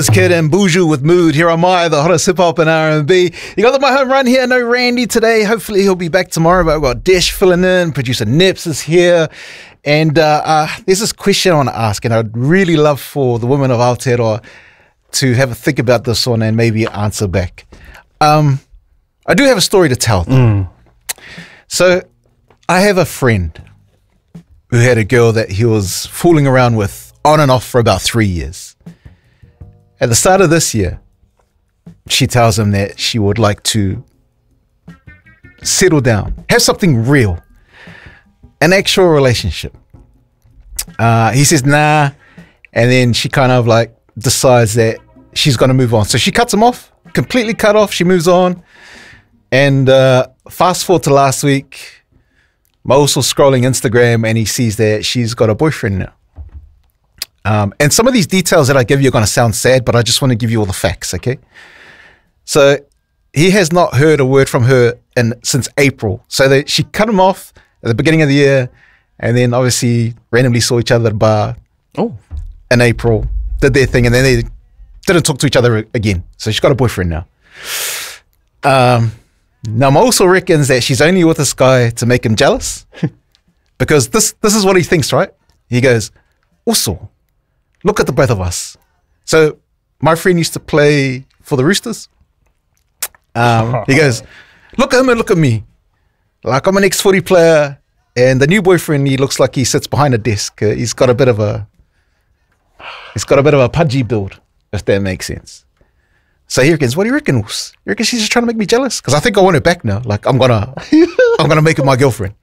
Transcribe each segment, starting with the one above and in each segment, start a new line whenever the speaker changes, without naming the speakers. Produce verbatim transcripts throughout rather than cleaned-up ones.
It's Kid and Buju with Mood. Here am I, the hottest hip hop and R and B. You got my home run here. No Randy today. Hopefully he'll be back tomorrow. But I've got Desh filling in. Producer Nips is here. And uh, uh, there's this question I want to ask, and I'd really love for the women of Aotearoa to have a think about this one and maybe answer back. Um, I do have a story to tell.
Mm.
So I have a friend who had a girl that he was fooling around with on and off for about three years. At the start of this year, she tells him that she would like to settle down, have something real, an actual relationship. Uh, he says, nah. And then she kind of like decides that she's going to move on. So she cuts him off, completely cut off. She moves on. And uh, fast forward to last week, Mo's scrolling Instagram and he sees that she's got a boyfriend now. Um, and some of these details that I give you are going to sound sad, but I just want to give you all the facts, okay? So he has not heard a word from her in, since April. So they, she cut him off at the beginning of the year, and then obviously randomly saw each other at a bar
oh.
in April, did their thing, and then they didn't talk to each other again. So she's got a boyfriend now. Um, now, Mo also reckons that she's only with this guy to make him jealous, because this, this is what he thinks, right? He goes, also, look at the both of us. So my friend used to play for the Roosters. Um, he goes, look at him and look at me. Like I'm an ex-footy player, and the new boyfriend, he looks like he sits behind a desk. Uh, he's got a bit of a, he's got a bit of a pudgy build, if that makes sense. So he reckons, what do you reckon, Oos? You reckon she's just trying to make me jealous? Because I think I want her back now. Like I'm gonna, I'm gonna make her my girlfriend.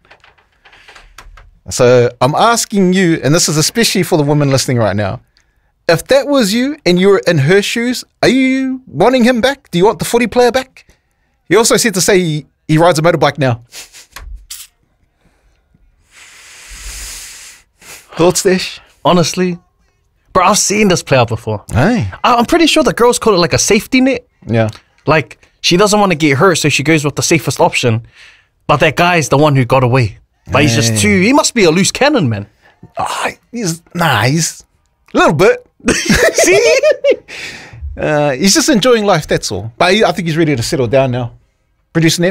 So I'm asking you, and this is especially for the women listening right now, if that was you and you were in her shoes, are you wanting him back? Do you want the footy player back? He also said to say he, he rides a motorbike now. Thoughts, Desh?
Honestly, bro, I've seen this play out before.
Hey.
I- I'm pretty sure the girls call it like a safety net.
Yeah.
Like, she doesn't want to get hurt, so she goes with the safest option. But that guy's the one who got away. But he's just too, he must be a loose cannon, man.
Oh, he's, nah, he's a little bit.
See?
Uh, he's just enjoying life, that's all. But he, I think he's ready to settle down now. Producer Nip?